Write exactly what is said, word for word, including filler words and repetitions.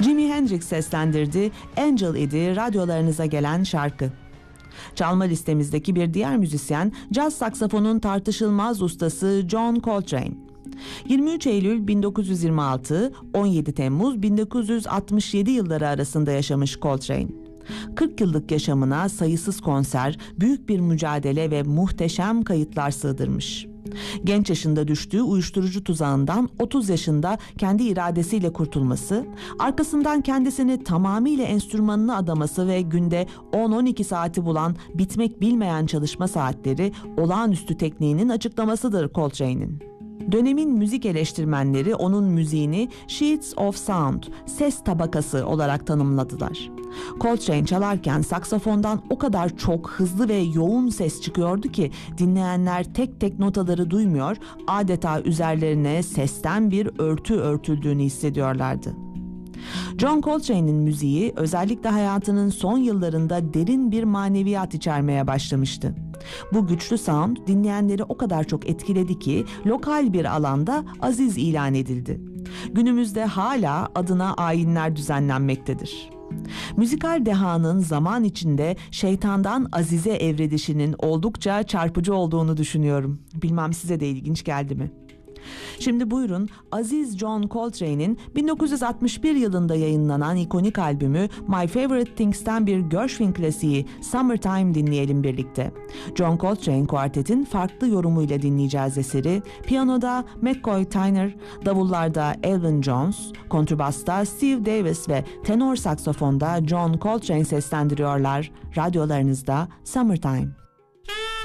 Jimi Hendrix seslendirdi, Angel idi radyolarınıza gelen şarkı. Çalma listemizdeki bir diğer müzisyen, caz saksafonun tartışılmaz ustası John Coltrane. yirmi üç Eylül bin dokuz yüz yirmi altı - on yedi Temmuz bin dokuz yüz altmış yedi yılları arasında yaşamış Coltrane. kırk yıllık yaşamına sayısız konser, büyük bir mücadele ve muhteşem kayıtlar sığdırmış. Genç yaşında düştüğü uyuşturucu tuzağından otuz yaşında kendi iradesiyle kurtulması, arkasından kendisini tamamıyla enstrümanına adaması ve günde on on iki saati bulan bitmek bilmeyen çalışma saatleri olağanüstü tekniğinin açıklamasıdır Coltrane'in. Dönemin müzik eleştirmenleri onun müziğini "sheets of sound", ses tabakası olarak tanımladılar. Coltrane çalarken saksafondan o kadar çok hızlı ve yoğun ses çıkıyordu ki dinleyenler tek tek notaları duymuyor, adeta üzerlerine sesten bir örtü örtüldüğünü hissediyorlardı. John Coltrane'in müziği özellikle hayatının son yıllarında derin bir maneviyat içermeye başlamıştı. Bu güçlü sound dinleyenleri o kadar çok etkiledi ki lokal bir alanda aziz ilan edildi. Günümüzde hala adına ayinler düzenlenmektedir. Müzikal dehanın zaman içinde şeytandan azize evredişinin oldukça çarpıcı olduğunu düşünüyorum. Bilmem size de ilginç geldi mi? Şimdi buyurun Aziz John Coltrane'in bin dokuz yüz altmış bir yılında yayınlanan ikonik albümü My Favorite Things'ten bir Gershwin klasiği Summertime dinleyelim birlikte. John Coltrane Quartet'in farklı yorumuyla dinleyeceğiz eseri. Piyanoda McCoy Tyner, davullarda Elvin Jones, kontrbasta Steve Davis ve tenor saksafonda John Coltrane seslendiriyorlar. Radyolarınızda Summertime.